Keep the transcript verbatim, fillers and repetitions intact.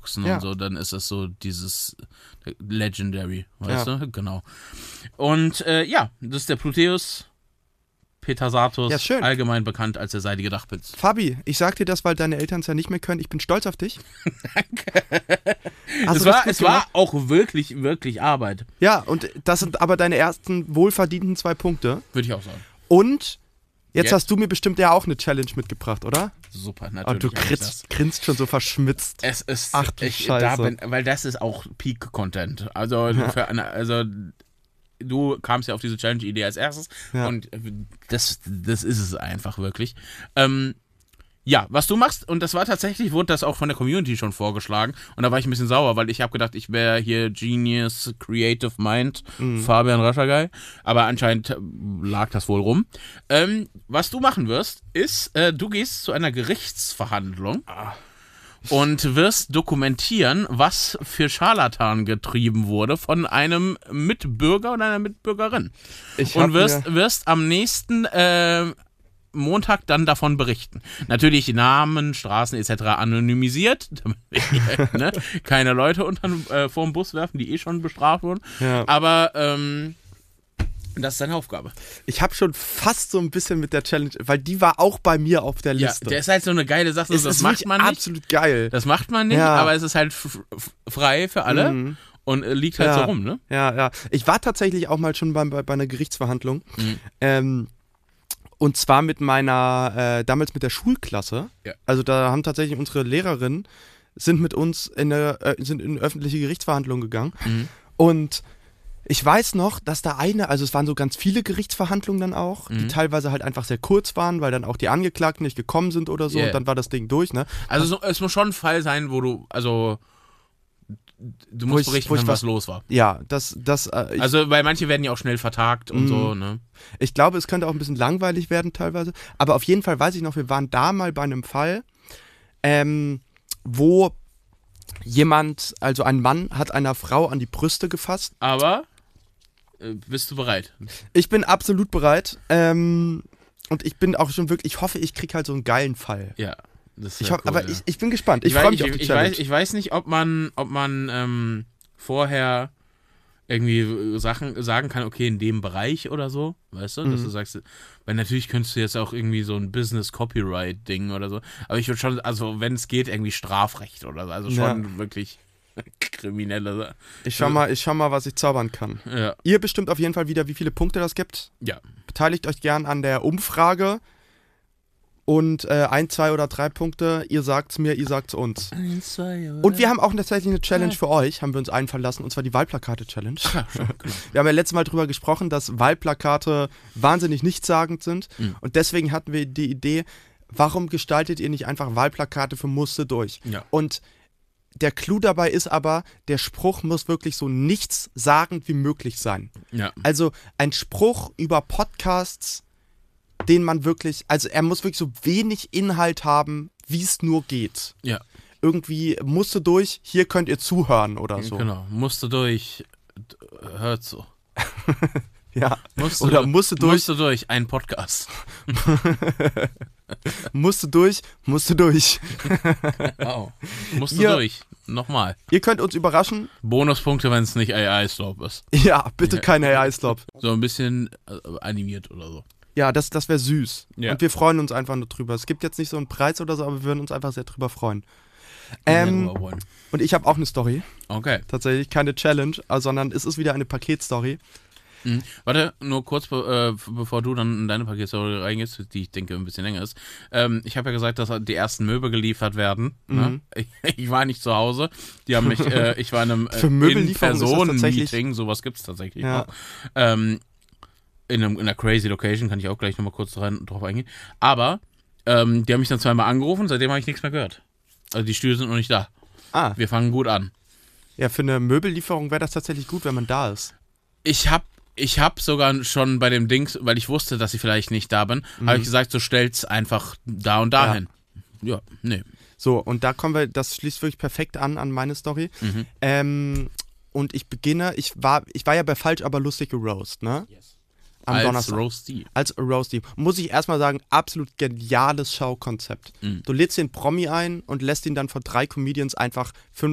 Boxen Ja. und so, dann ist es so dieses Legendary, weißt Ja. du? Genau. Und äh, ja, das ist der Pluteus Petasatus, Ja, schön. allgemein bekannt als der seidige Dachpilz. Fabi, ich sag dir das, weil deine Eltern es ja nicht mehr können. Ich bin stolz auf dich. Danke. Hast Es du das war, gut es war gemacht? auch wirklich, wirklich Arbeit, Ja, und das sind aber deine ersten wohlverdienten zwei Punkte. würde ich auch sagen. Und jetzt, Jetzt? hast du mir bestimmt ja auch eine Challenge mitgebracht, oder? Super, natürlich. Aber du hab ich grinst, grinst schon so verschmitzt. Es ist, Ach du ich, Scheiße. da bin, weil das ist auch Peak-Content. Also, für eine, also du kamst ja auf diese Challenge-Idee als erstes Ja. und das, das ist es einfach wirklich. Ähm, ja, was du machst, und das war tatsächlich, wurde das auch von der Community schon vorgeschlagen und da war ich ein bisschen sauer, weil ich habe gedacht, ich wäre hier Genius, Creative Mind, Mhm. Fabian Raschagay, aber anscheinend lag das wohl rum. Ähm, was du machen wirst, ist, äh, du gehst zu einer Gerichtsverhandlung und wirst dokumentieren, was für Scharlatan getrieben wurde von einem Mitbürger oder einer Mitbürgerin. Ich hab Und wirst, mir- wirst am nächsten äh, Montag dann davon berichten. Natürlich Namen, Straßen et cetera anonymisiert, damit wir, ne, keine Leute unter, äh, vor den Bus werfen, die eh schon bestraft wurden. Ja. Aber ähm, das ist deine Aufgabe. Ich habe schon fast so ein bisschen mit der Challenge, weil die war auch bei mir auf der Ja, Liste. der ist halt so eine geile Sache, es das ist macht wirklich man nicht. absolut geil. Das macht man nicht, Ja. aber es ist halt f- f- frei für alle Mhm. und äh, liegt halt Ja. so rum, ne? Ja, ja. Ich war tatsächlich auch mal schon bei, bei, bei einer Gerichtsverhandlung. Mhm. Ähm, und zwar mit meiner, äh, damals mit der Schulklasse. Ja. Also da haben tatsächlich unsere Lehrerinnen, sind mit uns in eine, äh, sind in öffentliche Gerichtsverhandlungen gegangen. Mhm. Und ich weiß noch, dass da eine, also es waren so ganz viele Gerichtsverhandlungen dann auch, die Mhm. teilweise halt einfach sehr kurz waren, weil dann auch die Angeklagten nicht gekommen sind oder so Yeah. und dann war das Ding durch, ne? Also so, es muss schon ein Fall sein, wo du, also du Wo musst ich- berichten wo ich können, was was- los war. Ja, das, das, äh, ich, Also, weil manche werden ja auch schnell vertagt und Mhm. so, ne? ich glaube, es könnte auch ein bisschen langweilig werden teilweise, aber auf jeden Fall weiß ich noch, wir waren da mal bei einem Fall, ähm, wo jemand, also ein Mann hat einer Frau an die Brüste gefasst. Aber äh, bist du bereit? Ich bin absolut bereit, ähm, und ich bin auch schon wirklich, ich hoffe, ich krieg halt so einen geilen Fall. Ja. Das ist Ich ja hoff, cool, aber ja. ich, ich bin gespannt. Ich, weiß- freue mich ich, auf die ich, Challenge. weiß, ich weiß nicht, ob man, ob man ähm, vorher irgendwie äh, Sachen sagen kann, okay, in dem Bereich oder so, weißt du, dass Mhm. du sagst, weil natürlich könntest du jetzt auch irgendwie so ein Business-Copyright-Ding oder so, aber ich würde schon, also wenn es geht, irgendwie Strafrecht oder so, also schon Ja. wirklich kriminelle, Ich schau mal, ich schau mal, was ich zaubern kann. ja, Ihr bestimmt auf jeden Fall wieder, wie viele Punkte das gibt. ja, Beteiligt euch gern an der Umfrage. Und äh, ein, zwei oder drei Punkte, ihr sagt's mir, ihr sagt's uns. eins, zwei, Und wir haben auch tatsächlich eine Challenge für euch, haben wir uns einfallen lassen, und zwar die Wahlplakate-Challenge. Ja, schon, genau. Wir haben ja letztes Mal drüber gesprochen, dass Wahlplakate wahnsinnig nichtssagend sind. Mhm. Und deswegen hatten wir die Idee, warum gestaltet ihr nicht einfach Wahlplakate für Musste durch? Ja. Und der Clou dabei ist aber, der Spruch muss wirklich so nichtssagend wie möglich sein. Ja. Also ein Spruch über Podcasts, den man wirklich, also er muss wirklich so wenig Inhalt haben, wie es nur geht. Ja. Irgendwie musste durch, hier könnt ihr zuhören oder so. Genau, musste durch, d- hört so. Ja. Musste Oder du- musste durch, Musste durch, ein Podcast. musste durch, musste durch. Oh. Musste Ihr- durch. Nochmal. Ihr könnt uns überraschen. Bonuspunkte, wenn es nicht A I-Stop ist. Ja, bitte Ja. keine A I-Stop. So ein bisschen äh, animiert oder so. Ja, das, das wäre süß. Ja. Und wir freuen uns einfach nur drüber. Es gibt jetzt nicht so einen Preis oder so, aber wir würden uns einfach sehr drüber freuen. Ähm, Darüber wollen. und ich habe auch eine Story. Okay. Tatsächlich keine Challenge, äh, sondern es ist wieder eine Paketstory. Mhm. Warte, nur kurz, be äh, bevor du dann in deine Paketstory reingehst, die ich denke ein bisschen länger ist. Ähm, ich habe ja gesagt, dass die ersten Möbel geliefert werden. Mhm. Ne? Ich, ich war nicht zu Hause. Die haben mich, äh, ich war in einem äh, Für Möbellieferung ist das In-Person-Meeting, sowas gibt es tatsächlich Ja. noch. Ähm, in, einem, in einer crazy Location, kann ich auch gleich nochmal kurz rein, drauf eingehen. Aber ähm, die haben mich dann zweimal angerufen, seitdem habe ich nichts mehr gehört. Also die Stühle sind noch nicht da. Ah, Wir fangen gut an. ja, für eine Möbellieferung wäre das tatsächlich gut, wenn man da ist. Ich hab, ich hab sogar schon bei dem Dings, weil ich wusste, dass ich vielleicht nicht da bin, Mhm. habe ich gesagt, so stell's einfach da und da hin. Ja, nee. So, und da kommen wir, das schließt wirklich perfekt an an meine Story. Mhm. Ähm, und ich beginne, ich war, ich war ja bei Falsch, aber lustig geroast, ne? Am Als Donnerstag. Roasty. Als Roasty. Muss ich erstmal sagen, absolut geniales Schaukonzept. Mhm. Du lädst den Promi ein und lässt ihn dann vor drei Comedians einfach fünf